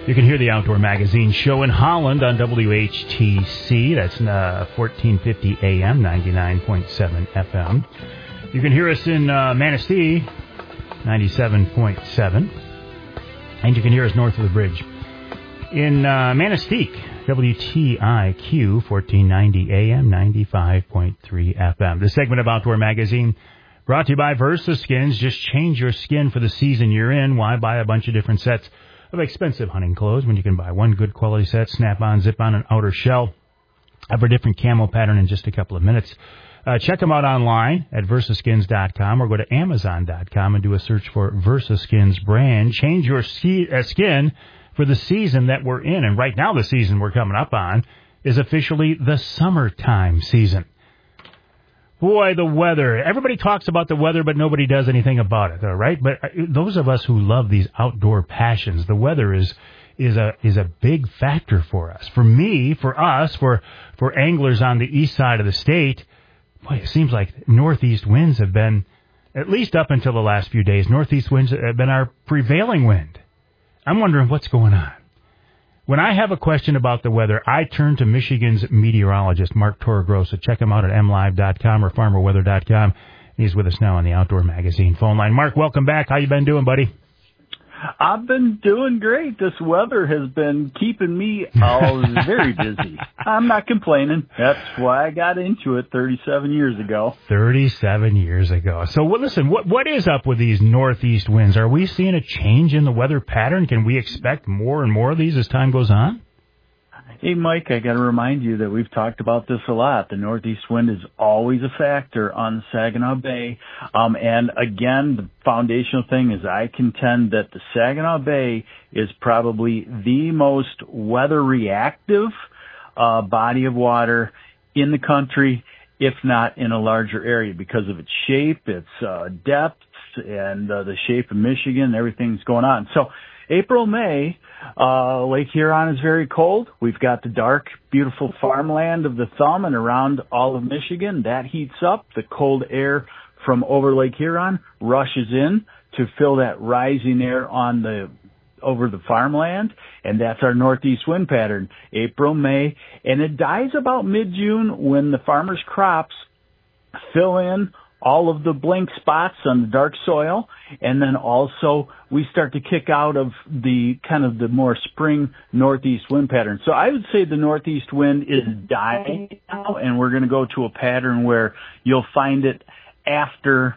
You can hear the Outdoor Magazine show in Holland on WHTC. That's 1450 AM, 99.7 FM. You can hear us in Manistee, 97.7. And you can hear us north of the bridge in Manistee, WTIQ, 1490 AM, 95.3 FM. This segment of Outdoor Magazine brought to you by Versa Skins. Just change your skin for the season you're in. Why buy a bunch of different sets of expensive hunting clothes when you can buy one good quality set, snap-on, zip-on, and outer shell of a different camo pattern in just a couple of minutes. Check them out online at versaskins.com or go to amazon.com and do a search for Versa Skins brand. Change your skin for the season that we're in. And right now the season we're coming up on is officially the summertime season. Boy, the weather. Everybody talks about the weather, but nobody does anything about it, all right? But those of us who love these outdoor passions, the weather is a big factor for us. For me, for us, for anglers on the east side of the state, boy, it seems like northeast winds have been, at least up until the last few days, northeast winds have been our prevailing wind. I'm wondering what's going on. When I have a question about the weather, I turn to Michigan's meteorologist, Mark Torregrossa. Check him out at mlive.com or farmerweather.com. He's with us now on the Outdoor Magazine phone line. Mark, welcome back. How you been doing, buddy? I've been doing great. This weather has been keeping me very busy. I'm not complaining. That's why I got into it 37 years ago. 37 years ago. So, listen, what is up with these northeast winds? Are we seeing a change in the weather pattern? Can we expect more and more of these as time goes on? Hey, Mike, I got to remind you that we've talked about this a lot. The northeast wind is always a factor on Saginaw Bay. And again, the foundational thing is I contend that the Saginaw Bay is probably the most weather reactive body of water in the country, if not in a larger area, because of its shape, its depth, and the shape of Michigan, everything's going on. So April, May, Lake Huron is very cold. We've got the dark, beautiful farmland of the Thumb and around all of Michigan. That heats up. The cold air from over Lake Huron rushes in to fill that rising air over the farmland, and that's our northeast wind pattern, April, May, and it dies about mid-June when the farmers' crops fill in all of the blank spots on the dark soil, and then also we start to kick out of the kind of the more spring northeast wind pattern. So I would say the northeast wind is dying now, and we're going to go to a pattern where you'll find it after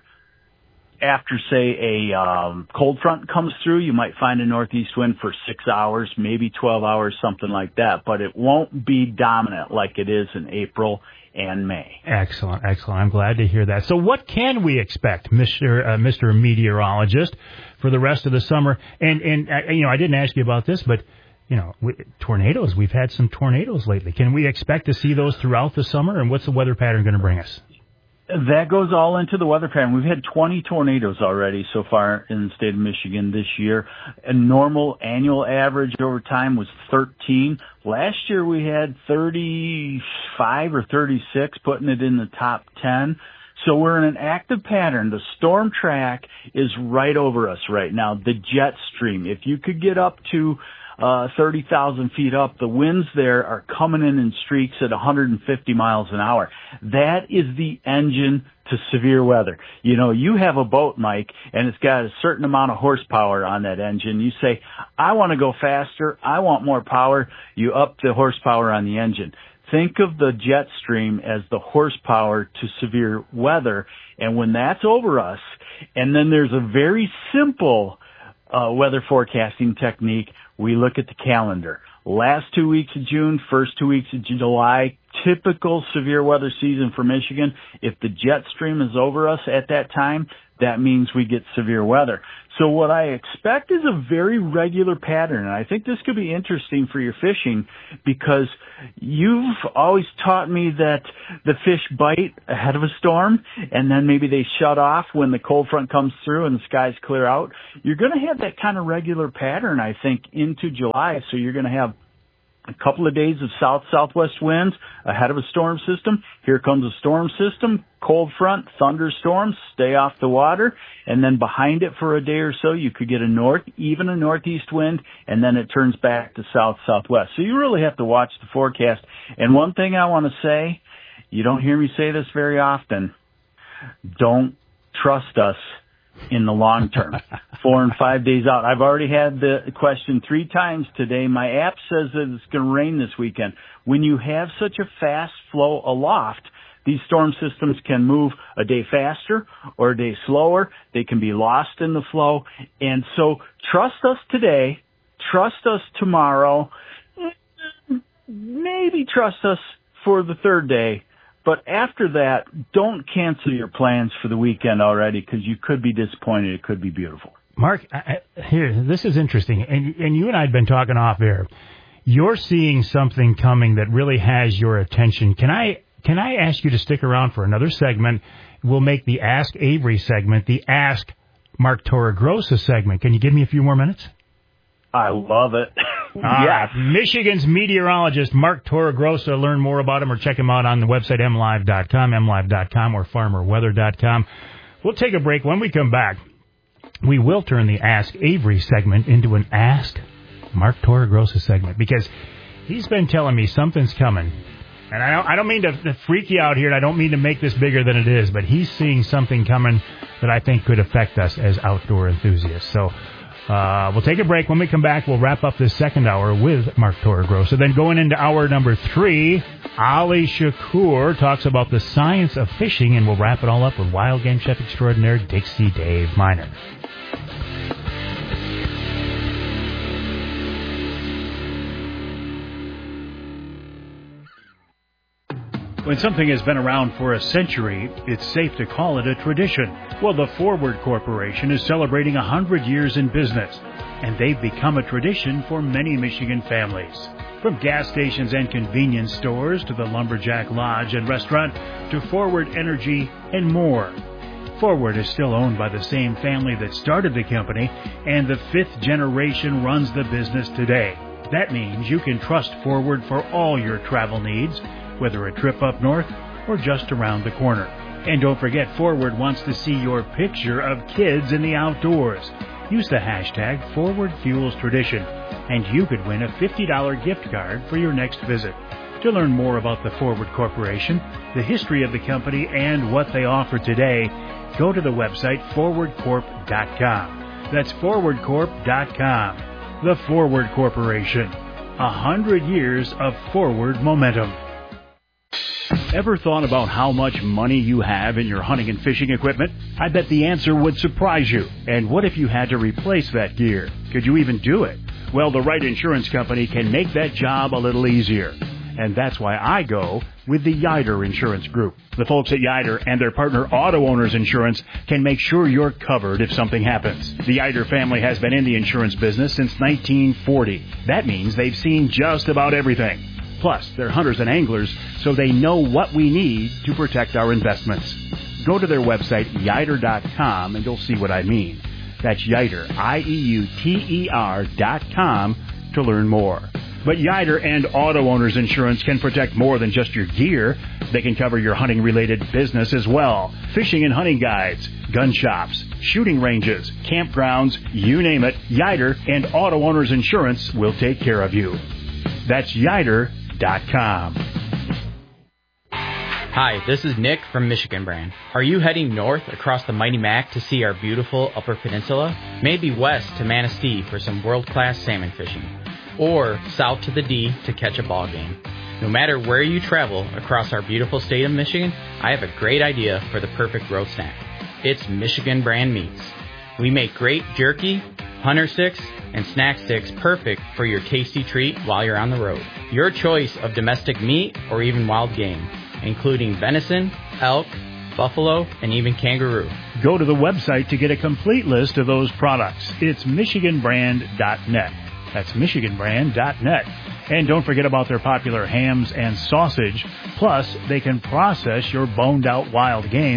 say a cold front comes through. You might find a northeast wind for 6 hours, maybe 12 hours, something like that, but it won't be dominant like it is in April and May. Excellent. I'm glad to hear that. So what can we expect, Mr. Meteorologist, for the rest of the summer? And I didn't ask you about this, but tornadoes. We've had some tornadoes lately. Can we expect to see those throughout the summer? And what's the weather pattern going to bring us? That goes all into the weather pattern. We've had 20 tornadoes already so far in the state of Michigan this year. A normal annual average over time was 13. Last year we had 35 or 36, putting it in the top 10. So we're in an active pattern. The storm track is right over us right now. The jet stream. If you could get up to 30,000 feet up, the winds there are coming in streaks at 150 miles an hour. That is the engine to severe weather. You have a boat, Mike, and it's got a certain amount of horsepower on that engine. You say, I want to go faster, I want more power, you up the horsepower on the engine. Think of the jet stream as the horsepower to severe weather, and when that's over us, and then there's a very simple weather forecasting technique. We look at the calendar. Last 2 weeks of June, first 2 weeks of July, typical severe weather season for Michigan. If the jet stream is over us at that time, that means we get severe weather. So what I expect is a very regular pattern, and I think this could be interesting for your fishing because you've always taught me that the fish bite ahead of a storm, and then maybe they shut off when the cold front comes through and the skies clear out. You're going to have that kind of regular pattern, I think, into July, so you're going to have A couple of days of south-southwest winds ahead of a storm system. Here comes a storm system, cold front, thunderstorms, stay off the water, and then behind it for a day or so you could get a northeast wind, and then it turns back to south-southwest. So you really have to watch the forecast. And one thing I want to say, you don't hear me say this very often, don't trust us in the long term, 4 and 5 days out. I've already had the question 3 times today. My app says that it's going to rain this weekend. When you have such a fast flow aloft, these storm systems can move a day faster or a day slower. They can be lost in the flow. And so trust us today, trust us tomorrow, maybe trust us for the 3rd day. But after that, don't cancel your plans for the weekend already, because you could be disappointed. It could be beautiful. Mark, here, this is interesting. And you and I had been talking off air. You're seeing something coming that really has your attention. Can I ask you to stick around for another segment? We'll make the Ask Avery segment the Ask Mark Torregrossa segment. Can you give me a few more minutes? I love it. Yes. Michigan's meteorologist, Mark Torregrossa. Learn more about him or check him out on the website mlive.com or farmerweather.com. We'll take a break. When we come back, we will turn the Ask Avery segment into an Ask Mark Torregrossa segment, because he's been telling me something's coming. And I don't mean to freak you out here, and I don't mean to make this bigger than it is, but he's seeing something coming that I think could affect us as outdoor enthusiasts. So we'll take a break. When we come back, we'll wrap up this second hour with Mark Torregrossa. Then going into hour number 3, Ali Shakur talks about the science of fishing, and we'll wrap it all up with wild game chef extraordinaire Dixie Dave Miner. When something has been around for a century, it's safe to call it a tradition. Well, the Forward Corporation is celebrating 100 years in business, and they've become a tradition for many Michigan families. From gas stations and convenience stores to the Lumberjack Lodge and restaurant to Forward Energy and more. Forward is still owned by the same family that started the company, and the 5th generation runs the business today. That means you can trust Forward for all your travel needs, whether a trip up north or just around the corner. And don't forget, Forward wants to see your picture of kids in the outdoors. Use the hashtag ForwardFuelsTradition, and you could win a $50 gift card for your next visit. To learn more about the Forward Corporation, the history of the company, and what they offer today, go to the website forwardcorp.com. That's forwardcorp.com. The Forward Corporation. 100 years of forward momentum. Ever thought about how much money you have in your hunting and fishing equipment? I bet the answer would surprise you. And what if you had to replace that gear? Could you even do it? Well, the right insurance company can make that job a little easier. And that's why I go with the Yider Insurance Group. The folks at Yider and their partner Auto Owners Insurance can make sure you're covered if something happens. The Yider family has been in the insurance business since 1940. That means they've seen just about everything. Plus, they're hunters and anglers, so they know what we need to protect our investments. Go to their website, Yider.com, and you'll see what I mean. That's Yider, IEUTER.com, to learn more. But Yider and Auto Owners Insurance can protect more than just your gear. They can cover your hunting-related business as well. Fishing and hunting guides, gun shops, shooting ranges, campgrounds, you name it, Yider and Auto Owners Insurance will take care of you. That's Yider.com. Hi, this is Nick from Michigan Brand. Are you heading north across the Mighty Mac to see our beautiful Upper Peninsula? Maybe west to Manistee for some world-class salmon fishing. Or south to the D to catch a ball game. No matter where you travel across our beautiful state of Michigan, I have a great idea for the perfect road snack. It's Michigan Brand Meats. We make great jerky, hunter sticks, and snack sticks perfect for your tasty treat while you're on the road. Your choice of domestic meat or even wild game, including venison, elk, buffalo, and even kangaroo. Go to the website to get a complete list of those products. It's MichiganBrand.net. That's MichiganBrand.net. And don't forget about their popular hams and sausage. Plus, they can process your boned-out wild game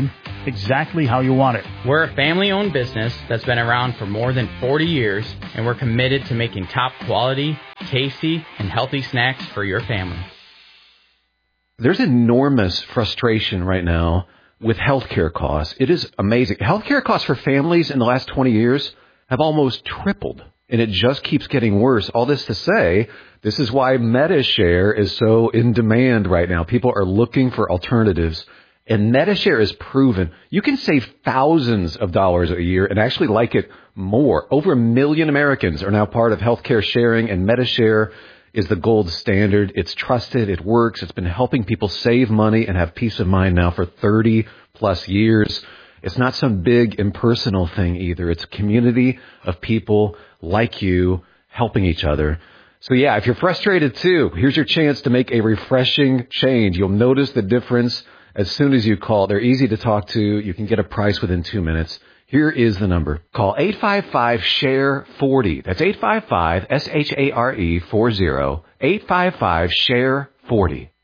exactly how you want it. We're a family-owned business that's been around for more than 40 years, and we're committed to making top quality, tasty, and healthy snacks for your family. There's enormous frustration right now with healthcare costs. It is amazing. Healthcare costs for families in the last 20 years have almost tripled, and it just keeps getting worse. All this to say, this is why MediShare is so in demand right now. People are looking for alternatives, and MediShare is proven. You can save thousands of dollars a year and actually like it more. Over 1 million Americans are now part of healthcare sharing, and MediShare is the gold standard. It's trusted. It works. It's been helping people save money and have peace of mind now for 30 plus years. It's not some big impersonal thing either. It's a community of people like you helping each other. So yeah, if you're frustrated too, here's your chance to make a refreshing change. You'll notice the difference as soon as you call. They're easy to talk to. You can get a price within 2 minutes. Here is the number. Call 855-SHARE-40. That's 855-SHARE-40. 855-SHARE-40.